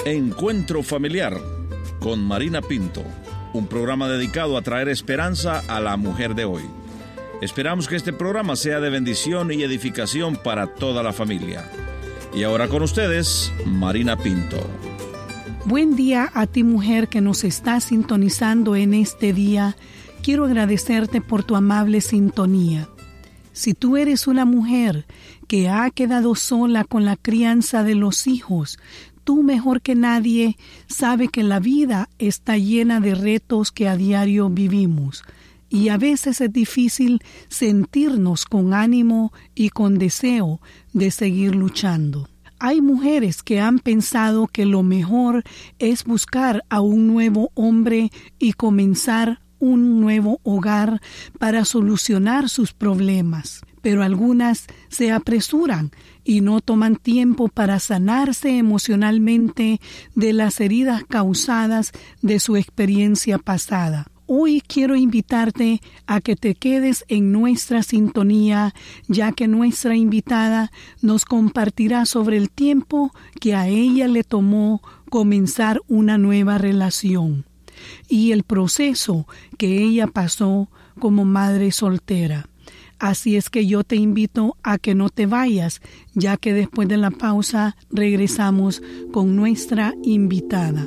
Encuentro Familiar con Marina Pinto, un programa dedicado a traer esperanza a la mujer de hoy. Esperamos que este programa sea de bendición y edificación para toda la familia. Y ahora con ustedes, Marina Pinto. Buen día a ti, mujer que nos está sintonizando en este día. Quiero agradecerte por tu amable sintonía. Si tú eres una mujer que ha quedado sola con la crianza de los hijos, tú mejor que nadie sabe que la vida está llena de retos que a diario vivimos y a veces es difícil sentirnos con ánimo y con deseo de seguir luchando. Hay mujeres que han pensado que lo mejor es buscar a un nuevo hombre y comenzar un nuevo hogar para solucionar sus problemas, pero algunas se apresuran y no toman tiempo para sanarse emocionalmente de las heridas causadas de su experiencia pasada. Hoy quiero invitarte a que te quedes en nuestra sintonía, ya que nuestra invitada nos compartirá sobre el tiempo que a ella le tomó comenzar una nueva relación y el proceso que ella pasó como madre soltera. Así es que yo te invito a que no te vayas, ya que después de la pausa regresamos con nuestra invitada.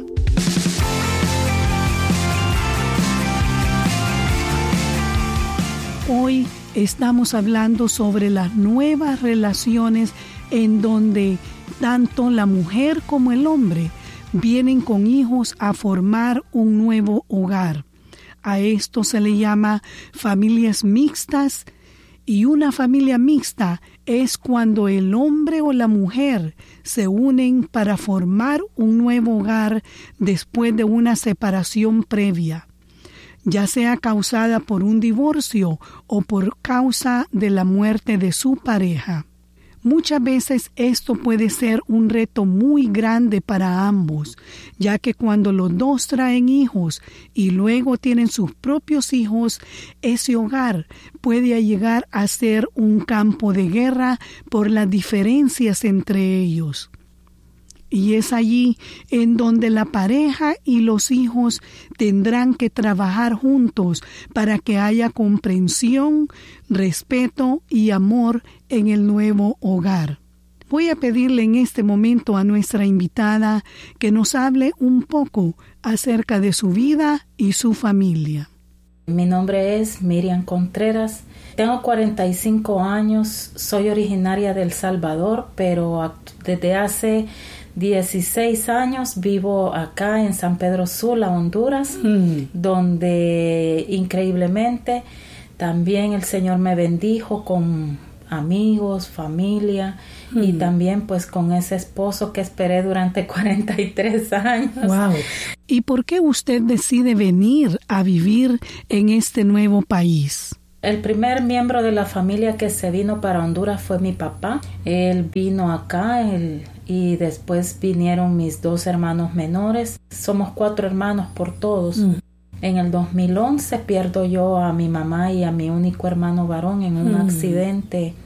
Hoy estamos hablando sobre las nuevas relaciones en donde tanto la mujer como el hombre vienen con hijos a formar un nuevo hogar. A esto se le llama familias mixtas, y una familia mixta es cuando el hombre o la mujer se unen para formar un nuevo hogar después de una separación previa, ya sea causada por un divorcio o por causa de la muerte de su pareja. Muchas veces esto puede ser un reto muy grande para ambos, ya que cuando los dos traen hijos y luego tienen sus propios hijos, ese hogar puede llegar a ser un campo de guerra por las diferencias entre ellos. Y es allí en donde la pareja y los hijos tendrán que trabajar juntos para que haya comprensión, respeto y amor en el nuevo hogar. Voy a pedirle en este momento a nuestra invitada que nos hable un poco acerca de su vida y su familia. Mi nombre es Miriam Contreras. Tengo 45 años, soy originaria de El Salvador, pero desde hace 16 años vivo acá en San Pedro Sula, Honduras, donde increíblemente también el Señor me bendijo con amigos, familia y también pues con ese esposo que esperé durante 43 años. Wow. ¿Y por qué usted decide venir a vivir en este nuevo país? El primer miembro de la familia que se vino para Honduras fue mi papá. Él vino acá y después vinieron mis 2 hermanos menores. Somos 4 hermanos por todos. En el 2011 pierdo yo a mi mamá y a mi único hermano varón en un accidente